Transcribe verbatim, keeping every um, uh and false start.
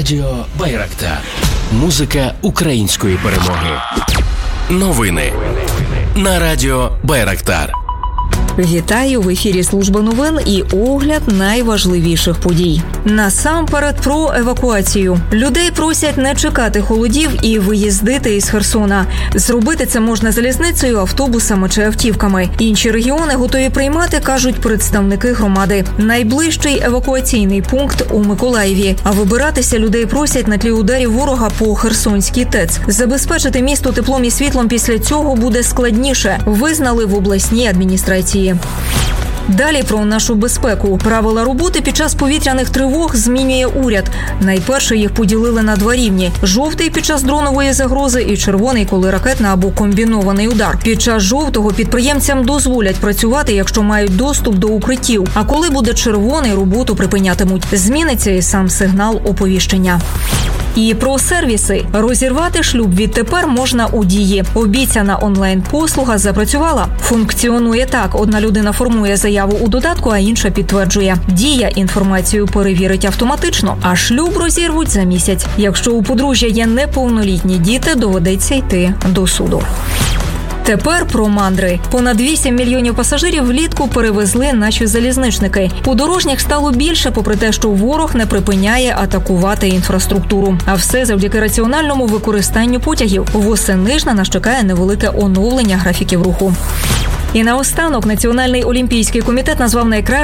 Радіо Байрактар. Музика української перемоги. Новини на Радіо Байрактар. Вітаю! В ефірі служба новин і огляд найважливіших подій. Насамперед про евакуацію. Людей просять не чекати холодів і виїздити із Херсона. Зробити це можна залізницею, автобусами чи автівками. Інші регіони готові приймати, кажуть представники громади. Найближчий евакуаційний пункт у Миколаєві. А вибиратися людей просять на тлі ударів ворога по Херсонській ТЕЦ. Забезпечити місто теплом і світлом після цього буде складніше, визнали в обласній адміністрації. Далі про нашу безпеку. Правила роботи під час повітряних тривог змінює уряд. Найперше їх поділили на два рівні. Жовтий – під час дронової загрози і червоний – коли ракетна або комбінований удар. Під час жовтого підприємцям дозволять працювати, якщо мають доступ до укриттів. А коли буде червоний, роботу припинятимуть. Зміниться і сам сигнал оповіщення. І про сервіси. Розірвати шлюб відтепер можна у Дії. Обіцяна онлайн-послуга запрацювала. Функціонує так. Одна людина формує заяву у додатку, а інша підтверджує. Дія інформацію перевірить автоматично, а шлюб розірвуть за місяць. Якщо у подружжя є неповнолітні діти, доведеться йти до суду. Тепер про мандри. Понад вісім мільйонів пасажирів влітку перевезли наші залізничники. Подорожніх стало більше, попри те, що ворог не припиняє атакувати інфраструктуру. А все завдяки раціональному використанню потягів. Восени ж на нас чекає невелике оновлення графіків руху. І наостанок Національний олімпійський комітет назвав найкращим